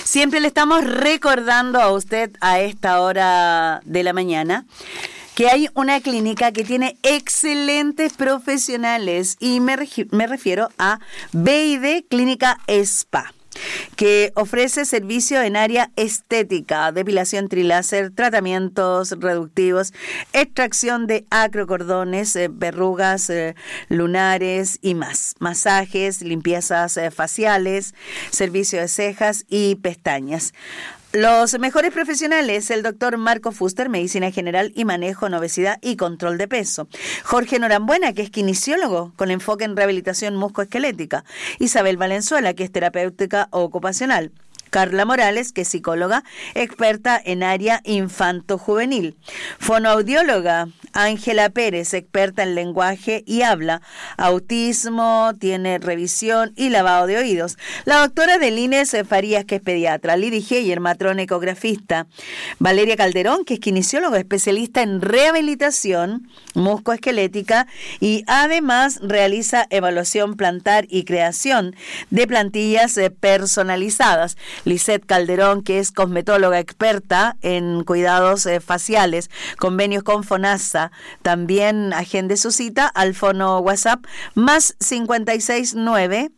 Siempre le estamos recordando a usted a esta hora de la mañana que hay una clínica que tiene excelentes profesionales y me refiero a B&D Clínica Spa, que ofrece servicio en área estética, depilación triláser, tratamientos reductivos, extracción de acrocordones, verrugas lunares y más, masajes, limpiezas faciales, servicio de cejas y pestañas. Los mejores profesionales, el doctor Marco Fuster, medicina general y manejo en obesidad y control de peso. Jorge Norambuena, que es kinesiólogo con enfoque en rehabilitación muscoesquelética. Isabel Valenzuela, que es terapéutica ocupacional. Carla Morales, que es psicóloga, experta en área infanto-juvenil. Fonoaudióloga, Ángela Pérez, experta en lenguaje y habla, autismo, tiene revisión y lavado de oídos. La doctora Delines Farías, que es pediatra. Lidy Heyer, matrona ecografista. Valeria Calderón, que es kinesióloga, especialista en rehabilitación muscoesquelética y además realiza evaluación plantar y creación de plantillas personalizadas. Lisette Calderón, que es cosmetóloga experta en cuidados faciales, convenios con FONASA. También agende su cita al fono WhatsApp más 569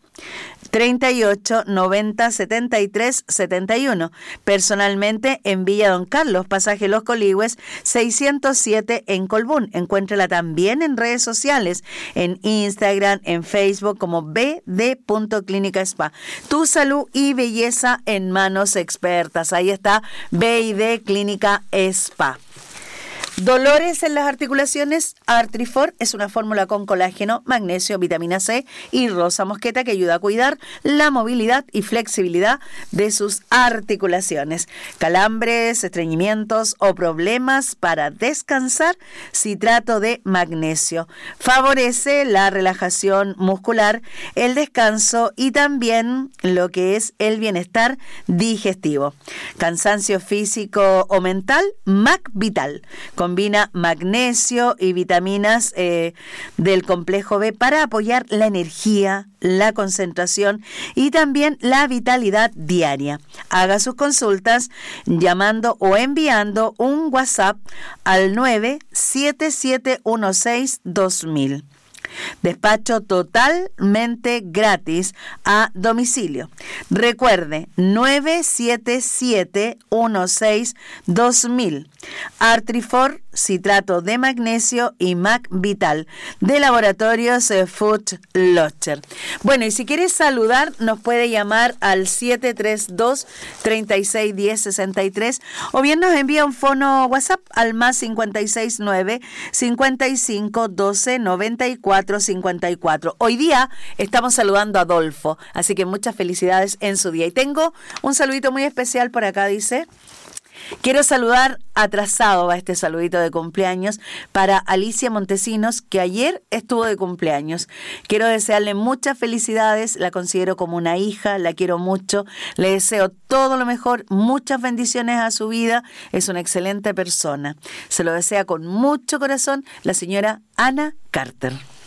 38 90 73 71. Personalmente en Villa Don Carlos, pasaje Los Coligües 607 en Colbún. Encuéntrala también en redes sociales, en Instagram, en Facebook como bd.clínica spa. Tu salud y belleza en manos expertas. Ahí está B&D Clínica Spa. Dolores en las articulaciones, Artrifor es una fórmula con colágeno, magnesio, vitamina C y rosa mosqueta que ayuda a cuidar la movilidad y flexibilidad de sus articulaciones. Calambres, estreñimientos o problemas para descansar, citrato de magnesio. Favorece la relajación muscular, el descanso y también lo que es el bienestar digestivo. Cansancio físico o mental, Mac Vital. Combina magnesio y vitaminas del complejo B para apoyar la energía, la concentración y también la vitalidad diaria. Haga sus consultas llamando o enviando un WhatsApp al 977162000. Despacho totalmente gratis a domicilio. Recuerde, 977162000. Artrifor, citrato de magnesio y Mac Vital de Laboratorios Food Locher. Bueno, y si quiere saludar, nos puede llamar al 732-3610-63 o bien nos envía un fono WhatsApp al más 569 5512 9454. Hoy día estamos saludando a Adolfo, así que muchas felicidades en su día. Y tengo un saludito muy especial por acá, dice: quiero saludar, atrasado va este saludito de cumpleaños, para Alicia Montesinos, que ayer estuvo de cumpleaños. Quiero desearle muchas felicidades, la considero como una hija, la quiero mucho, le deseo todo lo mejor, muchas bendiciones a su vida, es una excelente persona. Se lo desea con mucho corazón la señora Ana Carter.